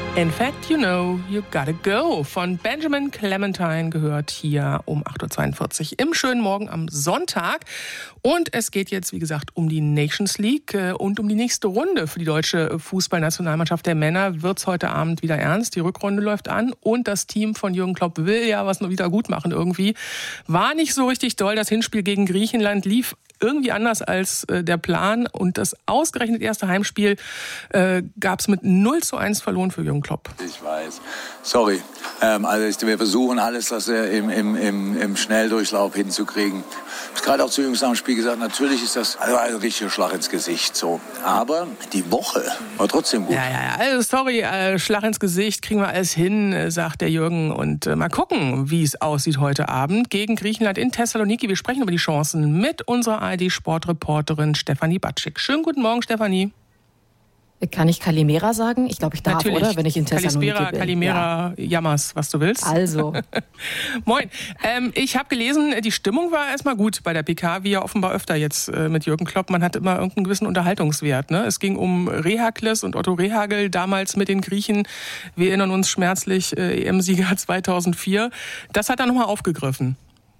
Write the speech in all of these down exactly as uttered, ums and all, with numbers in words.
In fact, you know, you gotta go von Benjamin Clementine gehört hier um acht Uhr zweiundvierzig im schönen Morgen am Sonntag. Und es geht jetzt, wie gesagt, um die Nations League und um die nächste Runde für die deutsche Fußballnationalmannschaft der Männer. Wird's heute Abend wieder ernst? Die Rückrunde läuft an und das Team von Jürgen Klopp will ja was noch wieder gut machen irgendwie. War nicht so richtig doll. Das Hinspiel gegen Griechenland lief irgendwie anders als äh, der Plan. Und das ausgerechnet erste Heimspiel äh, gab es mit null zu eins verloren für Jürgen Klopp. Ich weiß. Sorry. Ähm, also wir versuchen alles, das im, im, im, im Schnelldurchlauf hinzukriegen. Ich habe gerade auch zu Jungs nach dem Spiel gesagt, natürlich ist das also ein richtiger Schlag ins Gesicht. So. Aber die Woche war trotzdem gut. Ja, ja, ja. Also sorry, äh, Schlag ins Gesicht, kriegen wir alles hin, äh, sagt der Jürgen. Und äh, mal gucken, wie es aussieht heute Abend gegen Griechenland in Thessaloniki. Wir sprechen über die Chancen mit unserer A R D-Sportreporterin Stefanie Batschik. Schönen guten Morgen, Stefanie. Kann ich Kalimera sagen? Ich glaube, ich darf, Natürlich. Oder? Wenn ich in Thessaloniki Kalispera, bin. Kalimera, ja. Jammers, was du willst. Also. Moin. Ähm, ich habe gelesen, die Stimmung war erstmal gut bei der P K, wie ja offenbar öfter jetzt äh, mit Jürgen Klopp. Man hat immer irgendeinen gewissen Unterhaltungswert. Ne? Es ging um Rehakles und Otto Rehhagel, damals mit den Griechen. Wir erinnern uns schmerzlich, äh, E M-Sieger zweitausendvier. Das hat er nochmal aufgegriffen.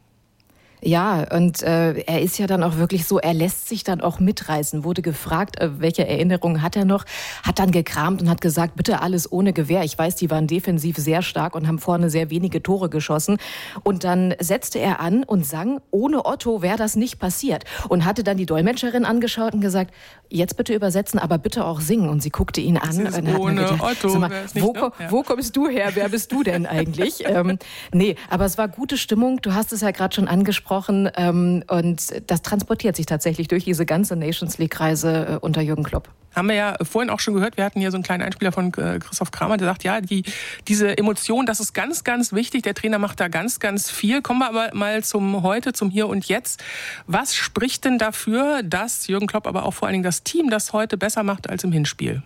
Ja, und äh, er ist ja dann auch wirklich so, er lässt sich dann auch mitreißen. Wurde gefragt, äh, welche Erinnerungen hat er noch, hat dann gekramt und hat gesagt, bitte alles ohne Gewehr. Ich weiß, die waren defensiv sehr stark und haben vorne sehr wenige Tore geschossen. Und dann setzte er an und sang, ohne Otto wäre das nicht passiert. Und hatte dann die Dolmetscherin angeschaut und gesagt, jetzt bitte übersetzen, aber bitte auch singen. Und sie guckte ihn an. Das ist und hat ohne gedacht, Otto sag mal, nicht, wo, ne? Ja. wo kommst du her? Wer bist du denn eigentlich? ähm, nee, aber es war gute Stimmung. Du hast es ja gerade schon angesprochen. Ähm, und das transportiert sich tatsächlich durch diese ganze Nations League-Reise äh, unter Jürgen Klopp. Haben wir ja vorhin auch schon gehört, wir hatten hier so einen kleinen Einspieler von äh, Christoph Kramer, der sagt, ja, die, diese Emotion, das ist ganz, ganz wichtig. Der Trainer macht da ganz, ganz viel. Kommen wir aber mal zum Heute, zum Hier und Jetzt. Was spricht denn dafür, dass Jürgen Klopp aber auch vor allen Dingen das Team das heute besser macht als im Hinspiel?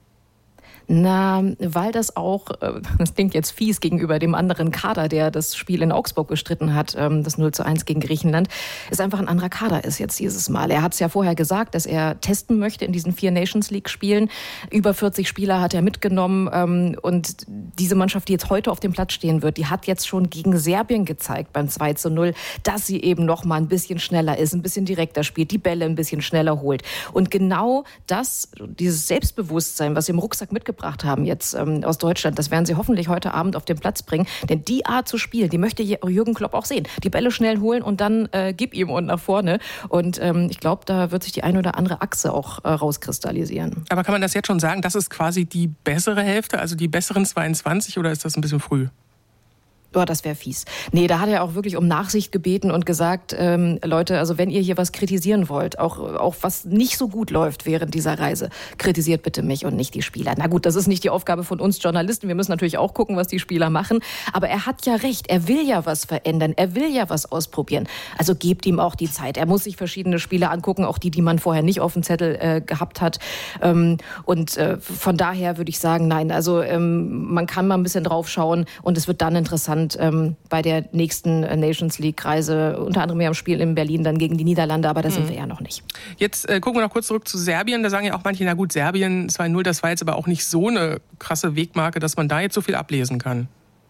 Na, weil das auch, das klingt jetzt fies gegenüber dem anderen Kader, der das Spiel in Augsburg gestritten hat, das null zu eins gegen Griechenland, ist einfach ein anderer Kader ist jetzt dieses Mal. Er hat es ja vorher gesagt, dass er testen möchte in diesen vier Nations League Spielen. Über vierzig Spieler hat er mitgenommen und diese Mannschaft, die jetzt heute auf dem Platz stehen wird, die hat jetzt schon gegen Serbien gezeigt beim zwei zu null, dass sie eben noch mal ein bisschen schneller ist, ein bisschen direkter spielt, die Bälle ein bisschen schneller holt. Und genau das, dieses Selbstbewusstsein, was sie im Rucksack mitgebracht haben jetzt ähm, aus Deutschland, das werden sie hoffentlich heute Abend auf den Platz bringen. Denn die Art zu spielen, die möchte Jürgen Klopp auch sehen. Die Bälle schnell holen und dann äh, gib ihm und nach vorne. Und ähm, ich glaube, da wird sich die eine oder andere Achse auch äh, rauskristallisieren. Aber kann man das jetzt schon sagen, das ist quasi die bessere Hälfte, also die besseren zweiundzwanzig, oder ist das ein bisschen früh? Oh, das wäre fies. Nee, da hat er auch wirklich um Nachsicht gebeten und gesagt, ähm, Leute, also wenn ihr hier was kritisieren wollt, auch, auch was nicht so gut läuft während dieser Reise, kritisiert bitte mich und nicht die Spieler. Na gut, das ist nicht die Aufgabe von uns Journalisten. Wir müssen natürlich auch gucken, was die Spieler machen. Aber er hat ja recht. Er will ja was verändern. Er will ja was ausprobieren. Also gebt ihm auch die Zeit. Er muss sich verschiedene Spiele angucken, auch die, die man vorher nicht auf dem Zettel äh, gehabt hat. Ähm, und äh, von daher würde ich sagen, nein, also ähm, man kann mal ein bisschen drauf schauen und es wird dann interessant, Ähm, bei der nächsten Nations League-Reise, unter anderem ja im Spiel in Berlin dann gegen die Niederlande, aber da sind mhm. wir ja noch nicht. Jetzt äh, gucken wir noch kurz zurück zu Serbien. Da sagen ja auch manche, na gut, Serbien zwei null, das war jetzt aber auch nicht so eine krasse Wegmarke, dass man da jetzt so viel ablesen kann.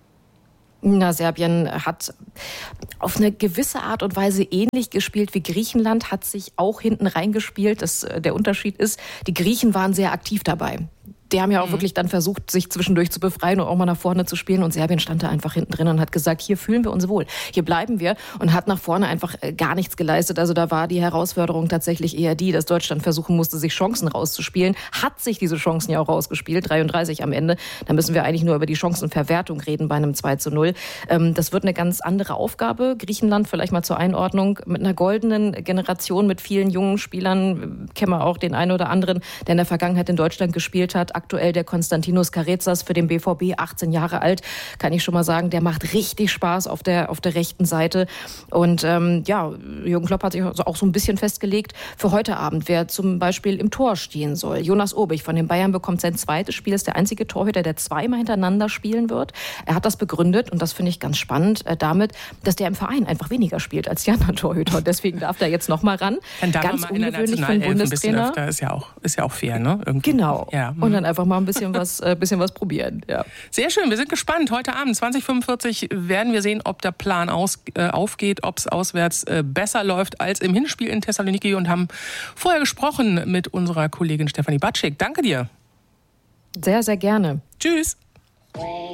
Na, Serbien hat auf eine gewisse Art und Weise ähnlich gespielt wie Griechenland, hat sich auch hinten reingespielt. Das, der Unterschied ist, die Griechen waren sehr aktiv dabei. Die haben ja auch mhm. wirklich dann versucht, sich zwischendurch zu befreien und auch mal nach vorne zu spielen. Und Serbien stand da einfach hinten drin und hat gesagt, hier fühlen wir uns wohl, hier bleiben wir. Und hat nach vorne einfach gar nichts geleistet. Also da war die Herausforderung tatsächlich eher die, dass Deutschland versuchen musste, sich Chancen rauszuspielen. Hat sich diese Chancen ja auch rausgespielt, dreiunddreißig am Ende. Da müssen wir eigentlich nur über die Chancenverwertung reden bei einem zwei zu null. Das wird eine ganz andere Aufgabe. Griechenland, vielleicht mal zur Einordnung, mit einer goldenen Generation, mit vielen jungen Spielern. Kennen wir auch den einen oder anderen, der in der Vergangenheit in Deutschland gespielt hat. Aktuell der Konstantinos Karezas für den B V B, achtzehn Jahre alt, kann ich schon mal sagen, der macht richtig Spaß auf der, auf der rechten Seite. Und ähm, ja, Jürgen Klopp hat sich auch so ein bisschen festgelegt für heute Abend, wer zum Beispiel im Tor stehen soll. Jonas Obich von den Bayern bekommt sein zweites Spiel, ist der einzige Torhüter, der zweimal hintereinander spielen wird. Er hat das begründet, und das finde ich ganz spannend, äh, damit, dass der im Verein einfach weniger spielt als die anderen Torhüter. Und deswegen darf der jetzt noch mal ran. Dann darf ganz man mal ungewöhnlich für einen Bundestrainer. Öfter, ist ja auch, ist ja auch fair, ne? Irgendwie. Genau. Ja. Und dann man einfach mal ein bisschen was, äh, bisschen was probieren. Ja. Sehr schön, wir sind gespannt. Heute Abend zwanzig Uhr fünfundvierzig werden wir sehen, ob der Plan aus, äh, aufgeht, ob es auswärts äh, besser läuft als im Hinspiel in Thessaloniki und haben vorher gesprochen mit unserer Kollegin Stefanie Batschik. Danke dir. Sehr, sehr gerne. Tschüss.